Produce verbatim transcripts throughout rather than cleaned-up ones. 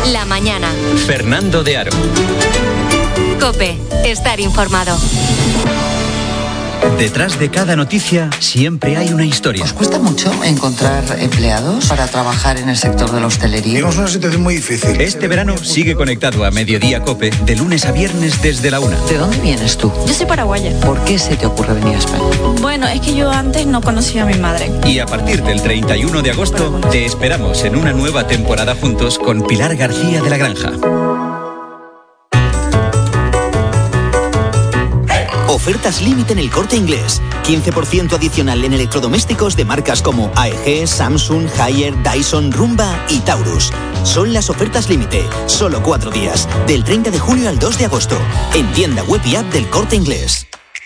La mañana. Fernando de Aro. COPE. Estar informado. Detrás de cada noticia siempre hay una historia. ¿Os cuesta mucho encontrar empleados para trabajar en el sector de la hostelería? Tenemos una situación muy difícil. Este verano sigue conectado a Mediodía COPE de lunes a viernes desde la una. ¿De dónde vienes tú? Yo soy paraguaya. ¿Por qué se te ocurre venir a España? Bueno, es que yo antes no conocía a mi madre. Y a partir del treinta y uno de agosto te esperamos en una nueva temporada juntos con Pilar García de la Granja. Ofertas límite en El Corte Inglés. quince por ciento adicional en electrodomésticos de marcas como A E G, Samsung, Haier, Dyson, Rumba y Taurus. Son las ofertas límite. Solo cuatro días. Del treinta de julio al dos de agosto. En tienda web y app del Corte Inglés.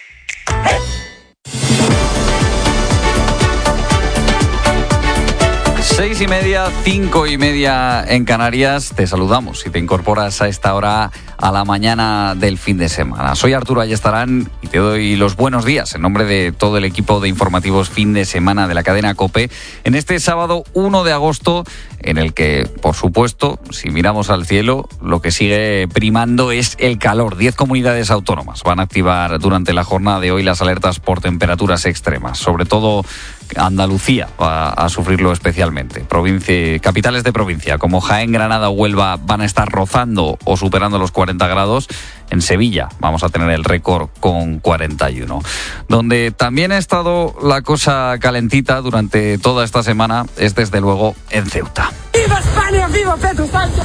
Seis y media, cinco y media en Canarias. Te saludamos si te incorporas a esta hora a la mañana del fin de semana. Soy Arturo Ayestarán y te doy los buenos días en nombre de todo el equipo de informativos fin de semana de la cadena COPE en este sábado uno de agosto, en el que, por supuesto, si miramos al cielo, lo que sigue primando es el calor. Diez comunidades autónomas van a activar durante la jornada de hoy las alertas por temperaturas extremas. Sobre todo Andalucía va a sufrirlo especialmente. Provincia, capitales de provincia como Jaén, Granada o Huelva van a estar rozando o superando los cuarenta grados. En Sevilla vamos a tener el récord con cuarenta y uno. Donde también ha estado la cosa calentita durante toda esta semana es desde luego en Ceuta. ¡Viva España! ¡Viva Pedro Sánchez!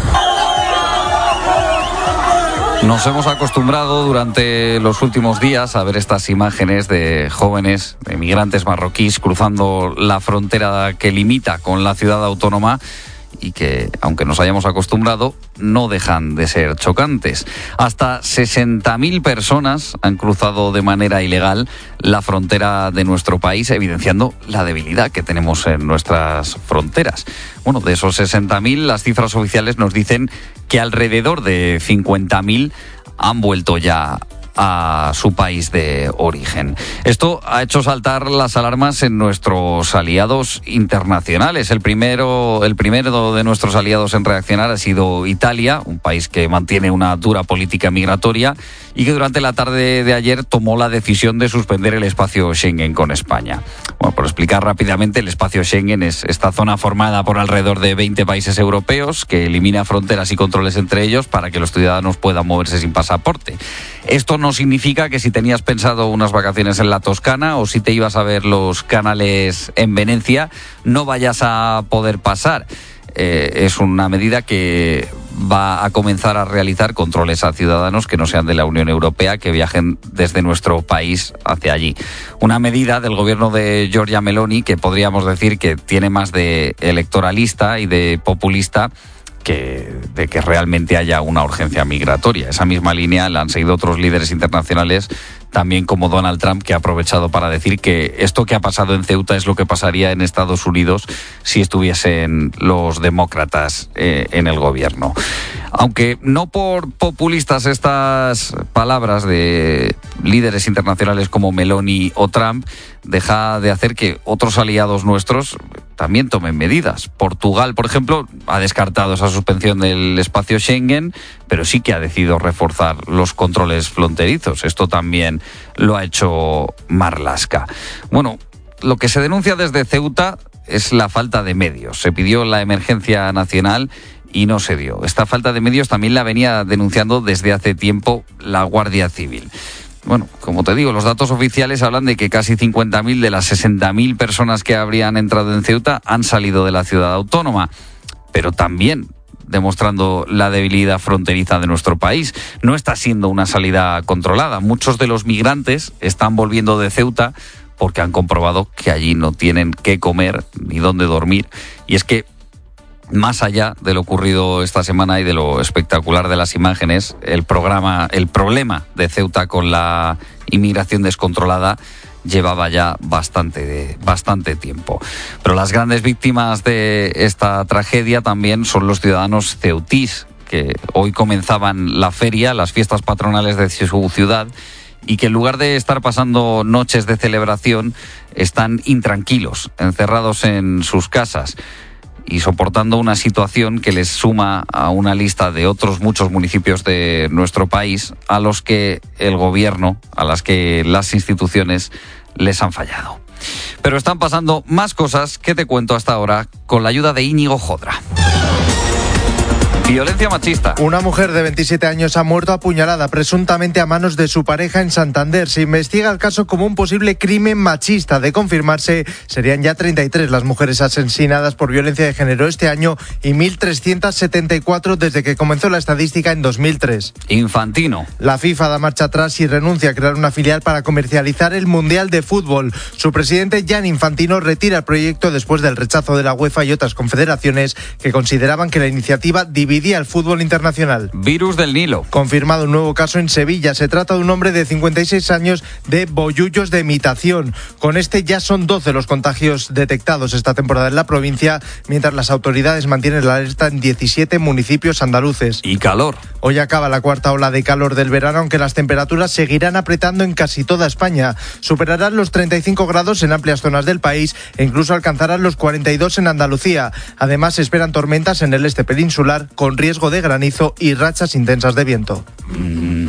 Nos hemos acostumbrado durante los últimos días a ver estas imágenes de jóvenes, de migrantes marroquíes cruzando la frontera que limita con la ciudad autónoma y que, aunque nos hayamos acostumbrado, no dejan de ser chocantes. Hasta sesenta mil personas han cruzado de manera ilegal la frontera de nuestro país, evidenciando la debilidad que tenemos en nuestras fronteras. Bueno, de esos sesenta mil, las cifras oficiales nos dicen que alrededor de cincuenta mil han vuelto ya a su país de origen. Esto ha hecho saltar las alarmas en nuestros aliados internacionales. El primero, el primero de nuestros aliados en reaccionar ha sido Italia, un país que mantiene una dura política migratoria y que durante la tarde de ayer tomó la decisión de suspender el espacio Schengen con España. Bueno, por explicar rápidamente, el espacio Schengen es esta zona formada por alrededor de veinte países europeos que elimina fronteras y controles entre ellos para que los ciudadanos puedan moverse sin pasaporte. Esto no significa que si tenías pensado unas vacaciones en la Toscana o si te ibas a ver los canales en Venecia, no vayas a poder pasar. Eh, es una medida que va a comenzar a realizar controles a ciudadanos que no sean de la Unión Europea, que viajen desde nuestro país hacia allí. Una medida del gobierno de Giorgia Meloni que podríamos decir que tiene más de electoralista y de populista que de que realmente haya una urgencia migratoria. Esa misma línea la han seguido otros líderes internacionales, también como Donald Trump, que ha aprovechado para decir que esto que ha pasado en Ceuta es lo que pasaría en Estados Unidos si estuviesen los demócratas eh, en el gobierno. Aunque no por populistas estas palabras de líderes internacionales como Meloni o Trump, deja de hacer que otros aliados nuestros también tomen medidas. Portugal, por ejemplo, ha descartado esa suspensión del espacio Schengen, pero sí que ha decidido reforzar los controles fronterizos. Esto también lo ha hecho Marlaska. Bueno, lo que se denuncia desde Ceuta es la falta de medios. Se pidió la emergencia nacional y no se dio. Esta falta de medios también la venía denunciando desde hace tiempo la Guardia Civil. Bueno, como te digo, los datos oficiales hablan de que casi cincuenta mil de las sesenta mil personas que habrían entrado en Ceuta han salido de la ciudad autónoma, pero también demostrando la debilidad fronteriza de nuestro país. No está siendo una salida controlada. Muchos de los migrantes están volviendo de Ceuta porque han comprobado que allí no tienen qué comer ni dónde dormir. Y es que, más allá de lo ocurrido esta semana y de lo espectacular de las imágenes, el programa, el problema de Ceuta con la inmigración descontrolada llevaba ya bastante, de, bastante tiempo. Pero las grandes víctimas de esta tragedia también son los ciudadanos ceutís, que hoy comenzaban la feria, las fiestas patronales de su ciudad, y que en lugar de estar pasando noches de celebración, están intranquilos, encerrados en sus casas. y soportando una situación que les suma a una lista de otros muchos municipios de nuestro país a los que el gobierno, a las que las instituciones les han fallado. Pero están pasando más cosas que te cuento hasta ahora con la ayuda de Íñigo Jodra. Violencia machista. Una mujer de veintisiete años ha muerto apuñalada, presuntamente a manos de su pareja en Santander. Se investiga el caso como un posible crimen machista. De confirmarse, serían ya treinta y tres las mujeres asesinadas por violencia de género este año y mil trescientas setenta y cuatro desde que comenzó la estadística en dos mil tres. Infantino. La FIFA da marcha atrás y renuncia a crear una filial para comercializar el Mundial de Fútbol. Su presidente, Gianni Infantino, retira el proyecto después del rechazo de la UEFA y otras confederaciones que consideraban que la iniciativa dividía el fútbol internacional. Virus del Nilo. Confirmado un nuevo caso en Sevilla. Se trata de un hombre de cincuenta y seis años de bollullos de imitación. Con este ya son doce los contagios detectados esta temporada en la provincia, mientras las autoridades mantienen la alerta en diecisiete municipios andaluces. Y calor. Hoy acaba la cuarta ola de calor del verano, aunque las temperaturas seguirán apretando en casi toda España. Superarán los treinta y cinco grados en amplias zonas del país e incluso alcanzarán los cuarenta y dos en Andalucía. Además, se esperan tormentas en el este peninsular con riesgo de granizo y rachas intensas de viento. Mm.